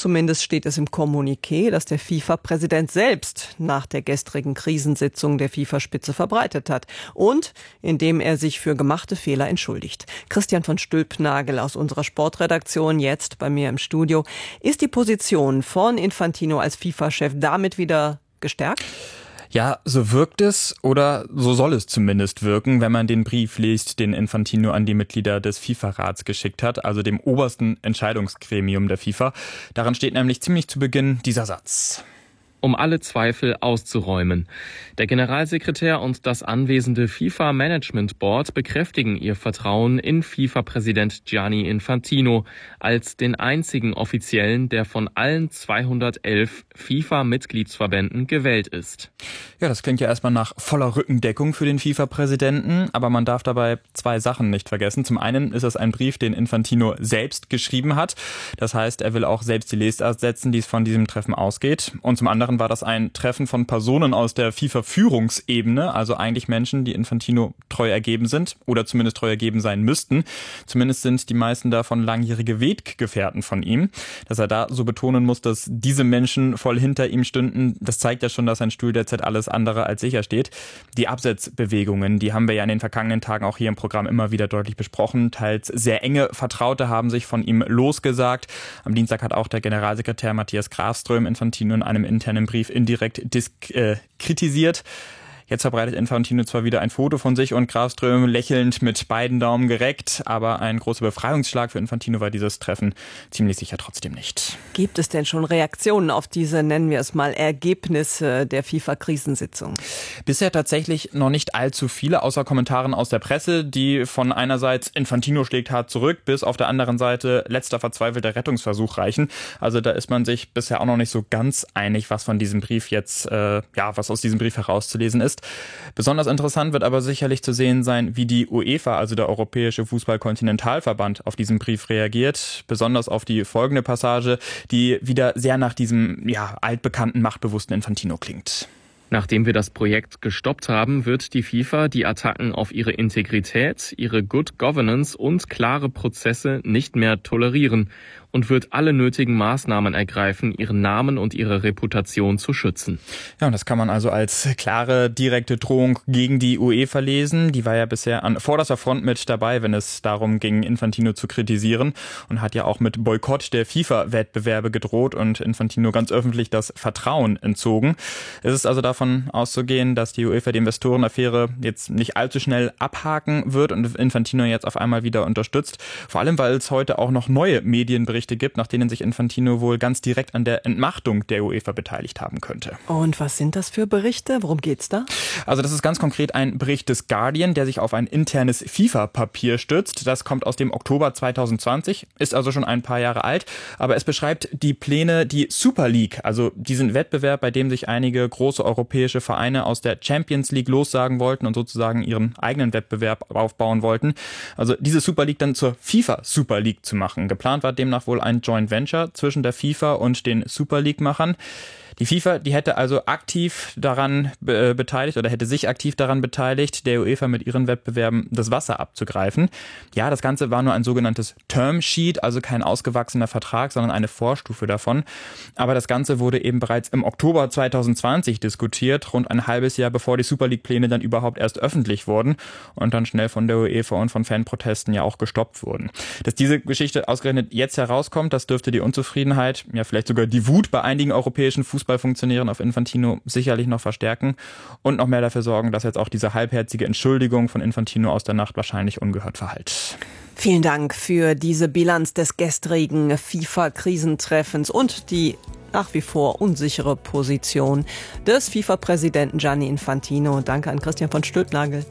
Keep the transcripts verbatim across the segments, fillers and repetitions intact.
zumindest steht es im Kommuniqué, das der FIFA-Präsident selbst nach der gestrigen Krisensitzung der FIFA-Spitze verbreitet hat und in dem er sich für gemachte Fehler entschuldigt. Christian von Stülpnagel aus unserer Sportredaktion jetzt bei mir im Studio. Ist die Position von Infantino als FIFA-Chef damit wieder gestärkt? Ja, so wirkt es oder so soll es zumindest wirken, wenn man den Brief liest, den Infantino an die Mitglieder des FIFA-Rats geschickt hat, also dem obersten Entscheidungsgremium der FIFA. Daran steht nämlich ziemlich zu Beginn dieser Satz. Um alle Zweifel auszuräumen. Der Generalsekretär und das anwesende FIFA Management Board bekräftigen ihr Vertrauen in FIFA-Präsident Gianni Infantino als den einzigen Offiziellen, der von allen zweihundertelf FIFA-Mitgliedsverbänden gewählt ist. Ja, das klingt ja erstmal nach voller Rückendeckung für den FIFA-Präsidenten, aber man darf dabei zwei Sachen nicht vergessen. Zum einen ist es ein Brief, den Infantino selbst geschrieben hat. Das heißt, er will auch selbst die Lesart setzen, die es von diesem Treffen ausgeht. Und zum anderen war das ein Treffen von Personen aus der FIFA-Führungsebene, also eigentlich Menschen, die Infantino treu ergeben sind oder zumindest treu ergeben sein müssten. Zumindest sind die meisten davon langjährige Weggefährten von ihm. Dass er da so betonen muss, dass diese Menschen voll hinter ihm stünden, das zeigt ja schon, dass sein Stuhl derzeit alles andere als sicher steht. Die Absetzbewegungen, die haben wir ja in den vergangenen Tagen auch hier im Programm immer wieder deutlich besprochen. Teils sehr enge Vertraute haben sich von ihm losgesagt. Am Dienstag hat auch der Generalsekretär Matthias Grafström Infantino in einem internen Brief indirekt disk- äh, kritisiert. Jetzt verbreitet Infantino zwar wieder ein Foto von sich und Grafström lächelnd mit beiden Daumen gereckt, aber ein großer Befreiungsschlag für Infantino war dieses Treffen ziemlich sicher trotzdem nicht. Gibt es denn schon Reaktionen auf diese, nennen wir es mal, Ergebnisse der FIFA-Krisensitzung? Bisher tatsächlich noch nicht allzu viele, außer Kommentaren aus der Presse, die von einerseits Infantino schlägt hart zurück, bis auf der anderen Seite letzter verzweifelter Rettungsversuch reichen. Also da ist man sich bisher auch noch nicht so ganz einig, was von diesem Brief jetzt, äh, ja, was aus diesem Brief herauszulesen ist. Besonders interessant wird aber sicherlich zu sehen sein, wie die UEFA, also der Europäische Fußball-Kontinentalverband, auf diesen Brief reagiert. Besonders auf die folgende Passage, die wieder sehr nach diesem, ja, altbekannten, machtbewussten Infantino klingt. Nachdem wir das Projekt gestoppt haben, wird die FIFA die Attacken auf ihre Integrität, ihre Good Governance und klare Prozesse nicht mehr tolerieren und wird alle nötigen Maßnahmen ergreifen, ihren Namen und ihre Reputation zu schützen. Ja, und das kann man also als klare, direkte Drohung gegen die UEFA lesen. Die war ja bisher an vorderster Front mit dabei, wenn es darum ging, Infantino zu kritisieren und hat ja auch mit Boykott der FIFA-Wettbewerbe gedroht und Infantino ganz öffentlich das Vertrauen entzogen. Es ist also davon auszugehen, dass die UEFA die Investorenaffäre jetzt nicht allzu schnell abhaken wird und Infantino jetzt auf einmal wieder unterstützt. Vor allem, weil es heute auch noch neue Medienberichte gibt, nach denen sich Infantino wohl ganz direkt an der Entmachtung der UEFA beteiligt haben könnte. Und was sind das für Berichte? Worum geht's da? Also das ist ganz konkret ein Bericht des Guardian, der sich auf ein internes FIFA-Papier stützt. Das kommt aus dem Oktober zweitausendzwanzig, ist also schon ein paar Jahre alt, aber es beschreibt die Pläne, die Super League, also diesen Wettbewerb, bei dem sich einige große europäische Vereine aus der Champions League lossagen wollten und sozusagen ihren eigenen Wettbewerb aufbauen wollten. Also diese Super League dann zur FIFA Super League zu machen. Geplant war demnach wohl ein Joint Venture zwischen der FIFA und den Super League-Machern. Die FIFA, die hätte also aktiv daran be- beteiligt oder hätte sich aktiv daran beteiligt, der UEFA mit ihren Wettbewerben das Wasser abzugreifen. Ja, das Ganze war nur ein sogenanntes Term Sheet, also kein ausgewachsener Vertrag, sondern eine Vorstufe davon. Aber das Ganze wurde eben bereits im Oktober zweitausendzwanzig diskutiert, rund ein halbes Jahr bevor die Super League-Pläne dann überhaupt erst öffentlich wurden und dann schnell von der UEFA und von Fanprotesten ja auch gestoppt wurden. Dass diese Geschichte ausgerechnet jetzt herauskommt, das dürfte die Unzufriedenheit, ja vielleicht sogar die Wut bei einigen europäischen Fußball Fußballfunktionären auf Infantino sicherlich noch verstärken und noch mehr dafür sorgen, dass jetzt auch diese halbherzige Entschuldigung von Infantino aus der Nacht wahrscheinlich ungehört verhallt. Vielen Dank für diese Bilanz des gestrigen FIFA-Krisentreffens und die nach wie vor unsichere Position des FIFA-Präsidenten Gianni Infantino. Danke an Christian von Stülpnagel.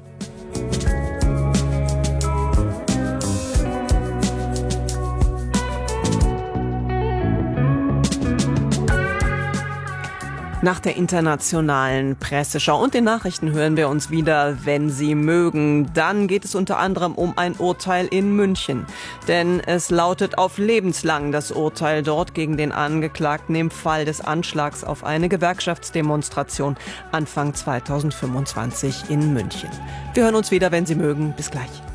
Nach der internationalen Presseschau und den Nachrichten hören wir uns wieder, wenn Sie mögen. Dann geht es unter anderem um ein Urteil in München. Denn es lautet auf lebenslang das Urteil dort gegen den Angeklagten im Fall des Anschlags auf eine Gewerkschaftsdemonstration Anfang zweitausendfünfundzwanzig in München. Wir hören uns wieder, wenn Sie mögen. Bis gleich.